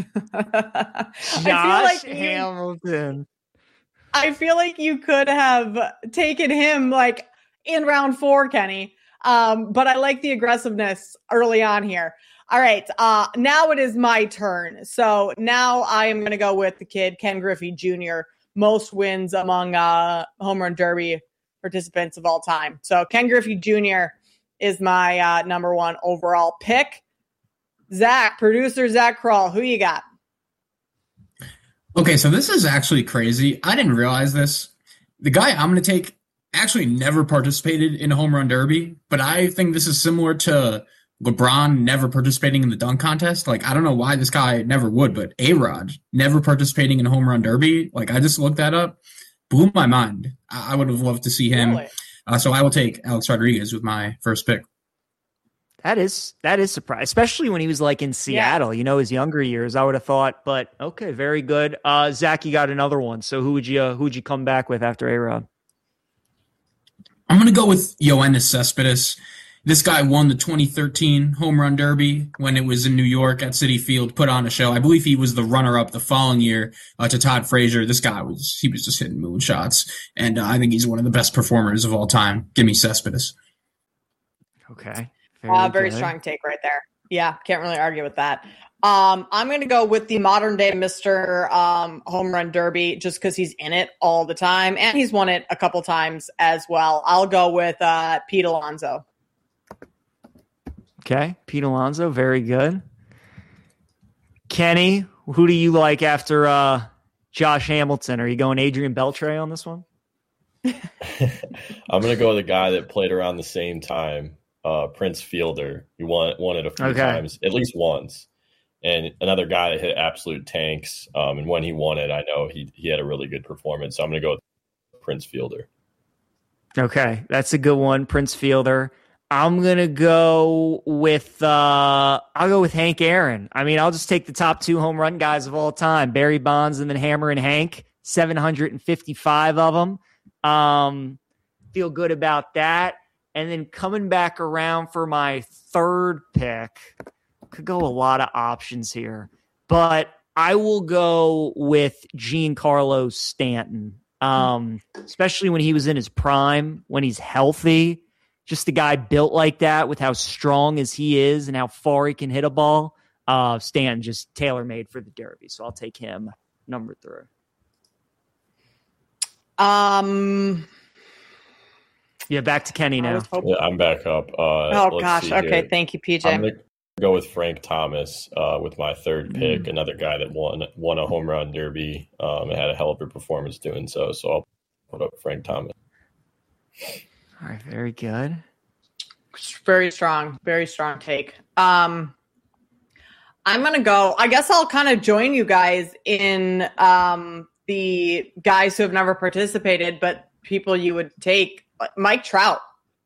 Josh Hamilton. I feel like you could have taken him like in round 4, Kenny. But I like the aggressiveness early on here. All right. Now it is my turn. So now I am going to go with the kid, Ken Griffey Jr., most wins among home run derby participants of all time. So Ken Griffey Jr. is my number 1 overall pick. Producer Zach Kroll, who you got? Okay, so this is actually crazy. I didn't realize this. The guy I'm going to take actually never participated in a home run derby, but I think this is similar to LeBron never participating in the dunk contest. Like, I don't know why this guy never would, but A-Rod never participating in a home run derby. Like, I just looked that up. Blew my mind. I would have loved to see him. Really? So I will take Alex Rodriguez with my first pick. That is surprising, especially when he was like in Seattle, his younger years. I would have thought, but okay, very good. Zach, you got another one. So who would you come back with after A-Rod? I'm going to go with Yoenis Cespedes. This guy won the 2013 home run derby when it was in New York at Citi Field, put on a show. I believe he was the runner-up the following year to Todd Frazier. This guy was just hitting moonshots, and I think he's one of the best performers of all time. Give me Cespedes. Okay. Very strong take right there. Yeah, can't really argue with that. I'm going to go with the modern day Mr. Home Run Derby just because he's in it all the time, and he's won it a couple times as well. I'll go with Pete Alonso. Okay, Pete Alonso, very good. Kenny, who do you like after Josh Hamilton? Are you going Adrian Beltre on this one? I'm going to go with a guy that played around the same time. Prince Fielder. He won it a few times, at least once. And another guy that hit absolute tanks. And when he won it, I know he had a really good performance. So I'm going to go with Prince Fielder. Okay, that's a good one, Prince Fielder. I'm going to go with Hank Aaron. I mean, I'll just take the top 2 home run guys of all time, Barry Bonds and then Hammer and Hank, 755 of them. Feel good about that. And then coming back around for my third pick, could go a lot of options here, but I will go with Giancarlo Stanton, especially when he was in his prime, when he's healthy. Just a guy built like that with how strong as he is and how far he can hit a ball. Stanton just tailor-made for the Derby, so I'll take him number 3. Yeah, back to Kenny now. Yeah, I'm back up. Gosh. Okay, thank you, PJ. I'm going to go with Frank Thomas with my third pick, another guy that won a home run derby and had a hell of a performance doing so. So I'll put up Frank Thomas. All right, very good. Very strong take. I'm going to go, I guess I'll kind of join you guys in the guys who have never participated, but people you would take. Mike Trout.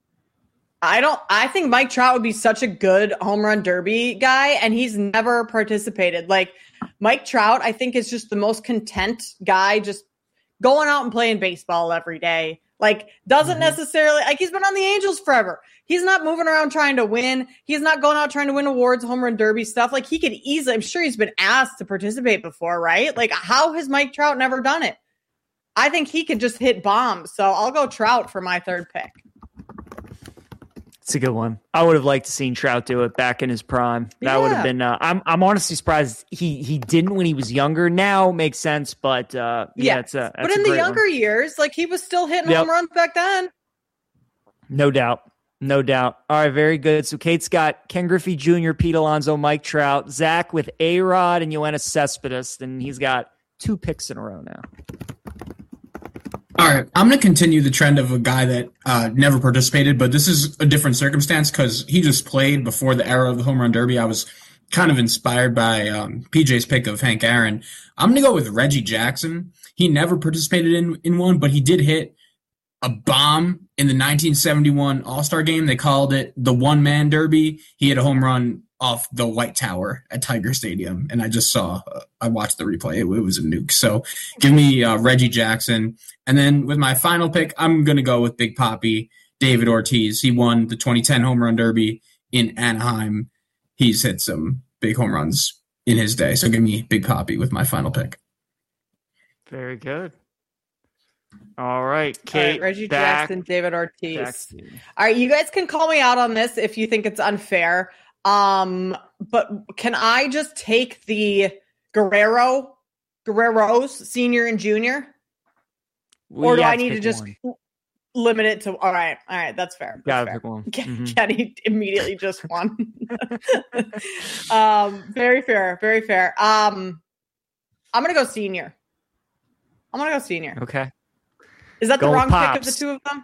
I think Mike Trout would be such a good home run derby guy, and he's never participated. Like, Mike Trout, I think, is just the most content guy, just going out and playing baseball every day. Like, doesn't necessarily, like, he's been on the Angels forever. He's not moving around trying to win. He's not going out trying to win awards, home run derby stuff. Like, he could easily, I'm sure he's been asked to participate before, right? Like, how has Mike Trout never done it? I think he could just hit bombs. So I'll go Trout for my third pick. It's a good one. I would have liked to seen Trout do it back in his prime. That would have been. I'm honestly surprised he didn't when he was younger. Now makes sense, but it's but in the younger years, like, he was still hitting home runs back then. No doubt. All right, very good. So Kate's got Ken Griffey Jr., Pete Alonso, Mike Trout, Zach with A-Rod and Yoenis Cespedes, and he's got 2 picks in a row now. All right, I'm going to continue the trend of a guy that never participated, but this is a different circumstance because he just played before the era of the home run derby. I was kind of inspired by PJ's pick of Hank Aaron. I'm going to go with Reggie Jackson. He never participated in one, but he did hit a bomb in the 1971 All-Star game. They called it the one-man derby. He hit a home run off the White Tower at Tiger Stadium, and I watched the replay. It was a nuke. So give me Reggie Jackson. And then with my final pick, I'm going to go with Big Papi, David Ortiz. He won the 2010 home run derby in Anaheim. He's hit some big home runs in his day. So give me Big Poppy with my final pick. Very good. All right, Kate. All right, Reggie Jackson, David Ortiz. Jackson. All right, you guys can call me out on this if you think it's unfair. But can I just take the Guerreros, senior and junior? Or do I need to just limit it to all right, that's fair. Gotta pick one. Kenny immediately just won. Very fair. I'm gonna go senior. Okay. Is that Go the wrong Pops. pick of the two of them?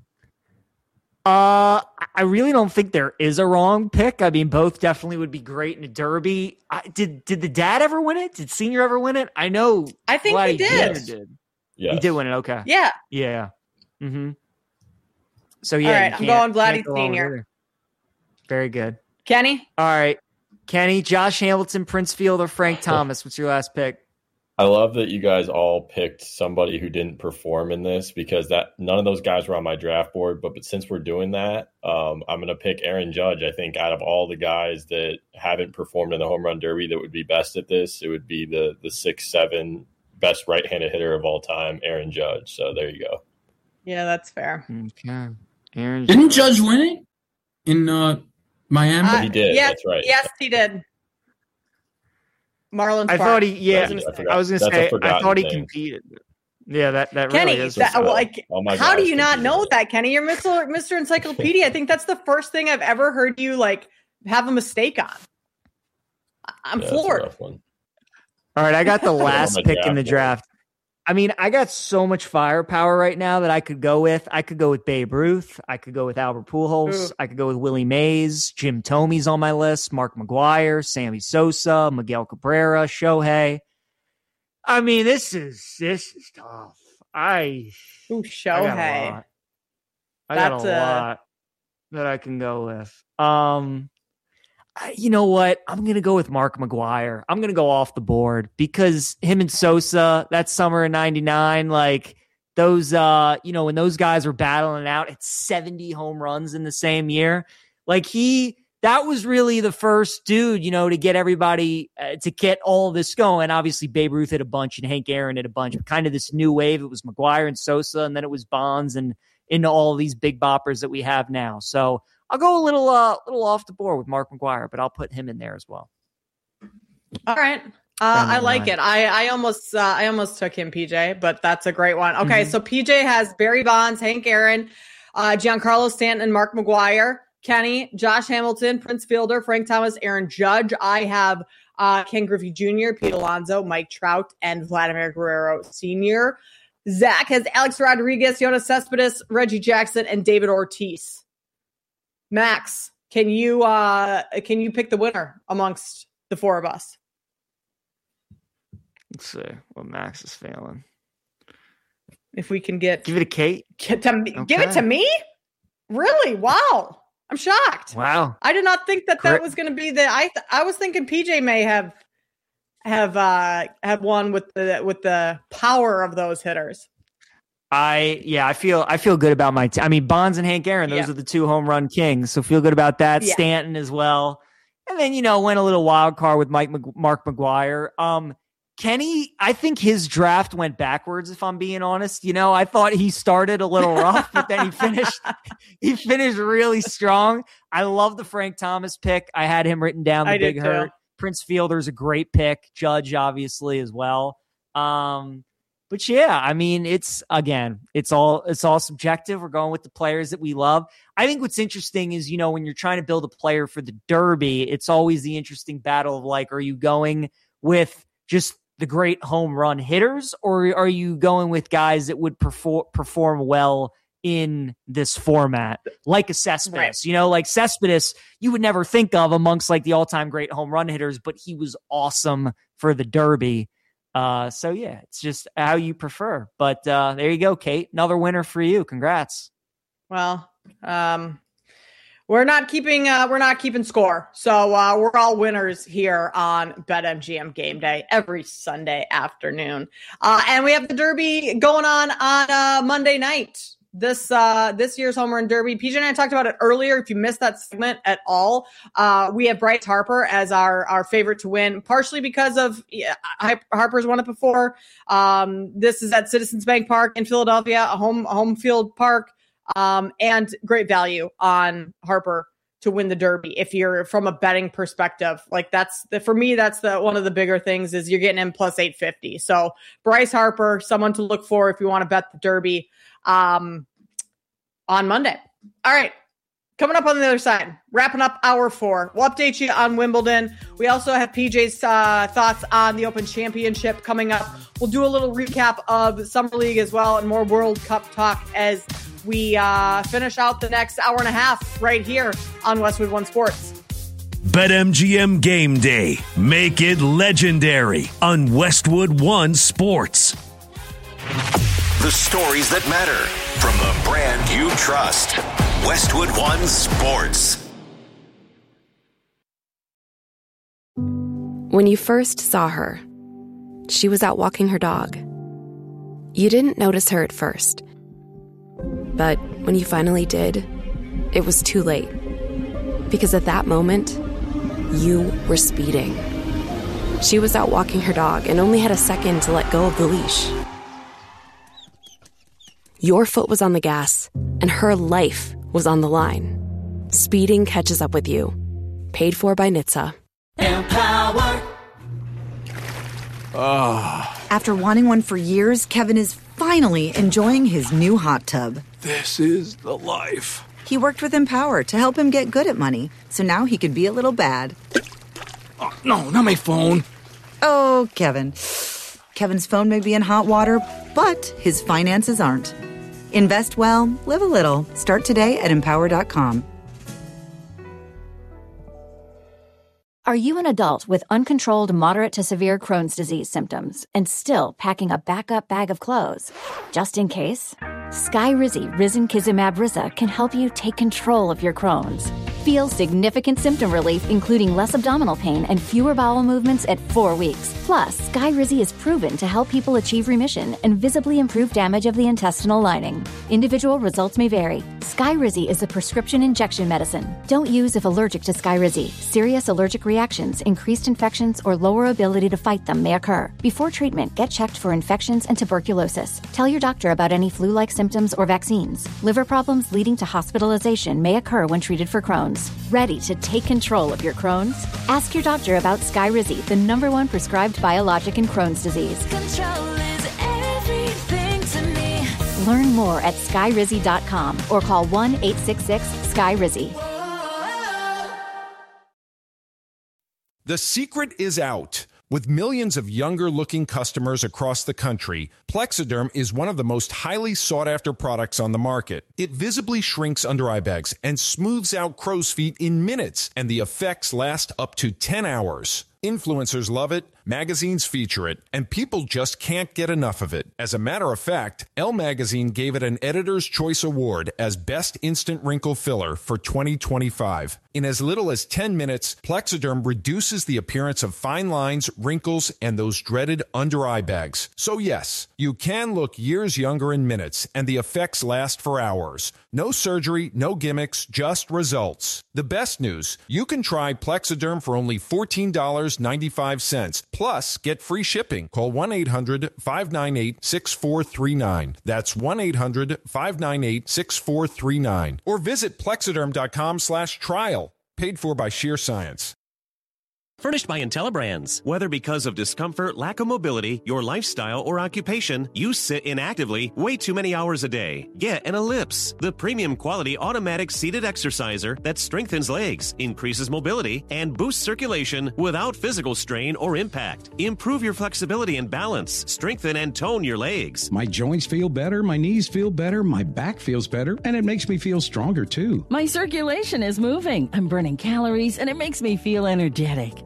I really don't think there is a wrong pick. I mean, both definitely would be great in a derby. Did the dad ever win it? Did Senior ever win it? I know. I think he did. Yes. He did win it. Okay. Yeah. Mm-hmm. So yeah. All right, I'm going Vladdy Senior. Very good. Kenny? All right. Kenny, Josh Hamilton, Prince Fielder, Frank Thomas. What's your last pick? I love that you guys all picked somebody who didn't perform in this because none of those guys were on my draft board. But since we're doing that, I'm going to pick Aaron Judge. I think out of all the guys that haven't performed in the home run derby that would be best at this, it would be the 6'7" best right-handed hitter of all time, Aaron Judge. So there you go. Yeah, that's fair. Okay. Aaron Didn't Judge win it in Miami? He did. Yes, That's right. Yes, he did. Marlins. I thought he. Yeah, I was going to say. I thought he thing. competed. Yeah, that Kenny, really is. How do you not know that, Kenny? You're Mr. Encyclopedia. I think that's the first thing I've ever heard you have a mistake on. I'm floored. All right, I got the last pick in the draft. I mean, I got so much firepower right now that I could go with. I could go with Babe Ruth. I could go with Albert Pujols. I could go with Willie Mays. Jim Thome's on my list. Mark McGwire, Sammy Sosa, Miguel Cabrera, Shohei. I mean, this is tough. Shohei. I got a lot that I can go with. You know what? I'm going to go with Mark McGwire. I'm going to go off the board because him and Sosa, that summer in 99, those, when those guys were battling it out at 70 home runs in the same year, that was really the first dude, to get everybody, to get all this going. Obviously, Babe Ruth hit a bunch and Hank Aaron hit a bunch, but kind of this new wave. It was McGwire and Sosa, and then it was Bonds and into all these big boppers that we have now. So I'll go a little off the board with Mark McGwire, but I'll put him in there as well. All right. I like it. I almost took him, PJ, but that's a great one. Okay. So PJ has Barry Bonds, Hank Aaron, Giancarlo Stanton, and Mark McGwire. Kenny, Josh Hamilton, Prince Fielder, Frank Thomas, Aaron Judge. I have Ken Griffey Jr., Pete Alonso, Mike Trout, and Vladimir Guerrero Sr. Zach has Alex Rodriguez, Yoenis Cespedes, Reggie Jackson, and David Ortiz. Max, can you pick the winner amongst the four of us? Let's see what Max is failing. If we can give it a Kate. Give it to me? Really? Wow. I'm shocked. Wow. I did not think that was going to be I was thinking PJ may have won with the power of those hitters. I feel good about my team. I mean, Bonds and Hank Aaron, those are the two home run kings. So feel good about that. Yeah. Stanton as well. And then, went a little wild card with Mark McGwire. Kenny, I think his draft went backwards, if I'm being honest. I thought he started a little rough, but then he finished really strong. I love the Frank Thomas pick. I had him written down, the big hurt. Prince Fielder's a great pick. Judge, obviously, as well. But yeah, I mean, it's all subjective. We're going with the players that we love. I think what's interesting is, when you're trying to build a player for the Derby, it's always the interesting battle of are you going with just the great home run hitters, or are you going with guys that would perform well in this format, like a Cespedes? Right. Like Cespedes, you would never think of amongst the all-time great home run hitters, but he was awesome for the Derby. So yeah, it's just how you prefer. But there you go, Kate. Another winner for you. Congrats. Well, we're not keeping score. So we're all winners here on BetMGM Game Day every Sunday afternoon. And we have the Derby going on Monday night. this year's Home Run Derby. PJ and I talked about it earlier. If you missed that segment at all, we have Bryce Harper as our favorite to win, partially because of Harper's won it before. This is at Citizens Bank Park in Philadelphia, a home field park, and great value on Harper to win the Derby. If you're from a betting perspective, like for me, that's one of the bigger things is you're getting him plus 850. So Bryce Harper, someone to look for if you want to bet the Derby, on Monday. All right. Coming up on the other side, wrapping up hour 4. We'll update you on Wimbledon. We also have PJ's thoughts on the Open Championship coming up. We'll do a little recap of Summer League as well and more World Cup talk as we finish out the next hour and a half right here on Westwood One Sports. BetMGM Game Day. Make it legendary on Westwood One Sports. The stories that matter from the brand you trust. Westwood One Sports. When you first saw her, she was out walking her dog. You didn't notice her at first. But when you finally did, it was too late. Because at that moment, you were speeding. She was out walking her dog and only had a second to let go of the leash. Your foot was on the gas, and her life was on the line. Speeding catches up with you. Paid for by NHTSA. Empower. After wanting one for years, Kevin is finally enjoying his new hot tub. This is the life. He worked with Empower to help him get good at money, so now he can be a little bad. Oh, no, not my phone. Oh, Kevin. Kevin's phone may be in hot water, but his finances aren't. Invest well, live a little. Start today at Empower.com. Are you an adult with uncontrolled moderate to severe Crohn's disease symptoms and still packing a backup bag of clothes? Just in case, Skyrizi Risankizumab Riza can help you take control of your Crohn's. Feel significant symptom relief, including less abdominal pain and fewer bowel movements at 4 weeks. Plus, Skyrizi is proven to help people achieve remission and visibly improve damage of the intestinal lining. Individual results may vary. Skyrizi is a prescription injection medicine. Don't use if allergic to Skyrizi. Serious allergic reactions, increased infections, or lower ability to fight them may occur. Before treatment, get checked for infections and tuberculosis. Tell your doctor about any flu-like symptoms or vaccines. Liver problems leading to hospitalization may occur when treated for Crohn's. Ready to take control of your Crohn's? Ask your doctor about Skyrizi, the #1 prescribed biologic in Crohn's disease. Control is everything to me. Learn more at skyrizi.com or call 1-866-SKYRIZI. The secret is out. With millions of younger-looking customers across the country, Plexiderm is one of the most highly sought-after products on the market. It visibly shrinks under-eye bags and smooths out crow's feet in minutes, and the effects last up to 10 hours. Influencers love it, magazines feature it, and people just can't get enough of it. As a matter of fact, Elle Magazine gave it an Editor's Choice Award as Best Instant Wrinkle Filler for 2025. In as little as 10 minutes, Plexiderm reduces the appearance of fine lines, wrinkles, and those dreaded under-eye bags. So yes, you can look years younger in minutes, and the effects last for hours. No surgery, no gimmicks, just results. The best news, you can try Plexiderm for only $14.95. Plus, get free shipping. Call 1-800-598-6439. That's 1-800-598-6439. Or visit Plexiderm.com/trial. Paid for by Sheer Science. Furnished by IntelliBrands. Whether because of discomfort, lack of mobility, your lifestyle, or occupation, you sit inactively way too many hours a day. Get an Ellipse, the premium quality automatic seated exerciser that strengthens legs, increases mobility, and boosts circulation without physical strain or impact. Improve your flexibility and balance. Strengthen and tone your legs. My joints feel better, my knees feel better, my back feels better, and it makes me feel stronger too. My circulation is moving. I'm burning calories, and it makes me feel energetic.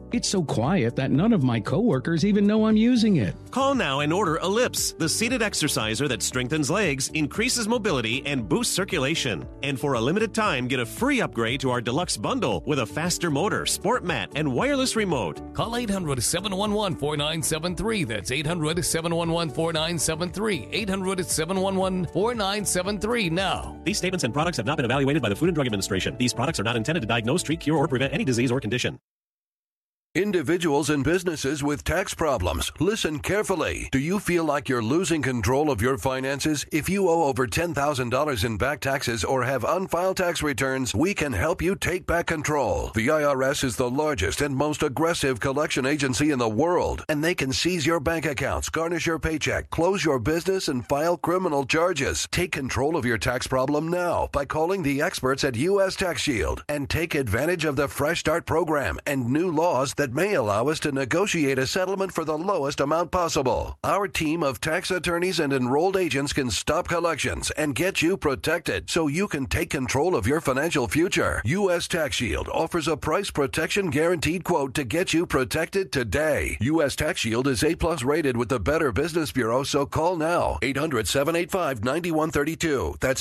It's so quiet that none of my coworkers even know I'm using it. Call now and order Ellipse, the seated exerciser that strengthens legs, increases mobility, and boosts circulation. And for a limited time, get a free upgrade to our deluxe bundle with a faster motor, sport mat, and wireless remote. Call 800-711-4973. That's 800-711-4973. 800-711-4973 now. These statements and products have not been evaluated by the Food and Drug Administration. These products are not intended to diagnose, treat, cure, or prevent any disease or condition. Individuals and businesses with tax problems, listen carefully. Do you feel like you're losing control of your finances? If you owe over $10,000 in back taxes or have unfiled tax returns, we can help you take back control. The IRS is the largest and most aggressive collection agency in the world, and they can seize your bank accounts, garnish your paycheck, close your business, and file criminal charges. Take control of your tax problem now by calling the experts at U.S. Tax Shield and take advantage of the Fresh Start program and new laws that may allow us to negotiate a settlement for the lowest amount possible. Our team of tax attorneys and enrolled agents can stop collections and get you protected so you can take control of your financial future. U.S. Tax Shield offers a price protection guaranteed quote to get you protected today. U.S. Tax Shield is A+ rated with the Better Business Bureau, so call now. 800-785-9132. That's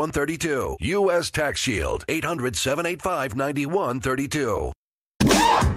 800-785-9132. U.S. Tax Shield. 800-785-9132.